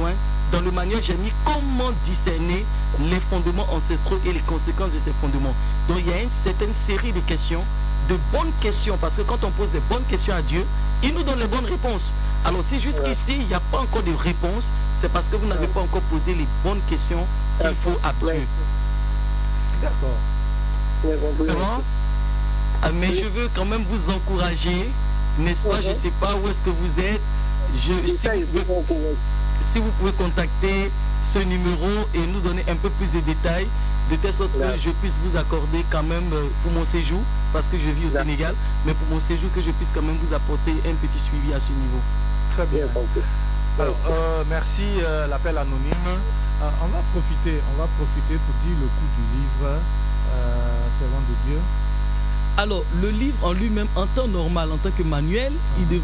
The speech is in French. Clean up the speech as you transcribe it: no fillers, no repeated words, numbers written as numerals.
besoin. Dans le manuel, j'ai mis comment discerner les fondements ancestraux et les conséquences de ces fondements. Donc il y a une certaine série de questions, de bonnes questions, parce que quand on pose des bonnes questions à Dieu, il nous donne les bonnes réponses. Alors si jusqu'ici, il n'y a pas encore de réponse, c'est parce que vous n'avez pas encore posé les bonnes questions qu'il faut à Dieu. D'accord. C'est bon? Mais je veux quand même vous encourager, n'est-ce pas? Je ne sais pas où est-ce que vous êtes. Si vous pouvez contacter ce numéro et nous donner un peu plus de détails, de telle sorte que je puisse vous accorder quand même pour mon séjour, parce que je vis au Sénégal, mais pour mon séjour que je puisse quand même vous apporter un petit suivi à ce niveau. Très bien. Alors, merci l'appel anonyme. On va profiter pour dire le coût du livre, Servant de Dieu. Alors, le livre en lui-même, en temps normal, en tant que manuel, il devrait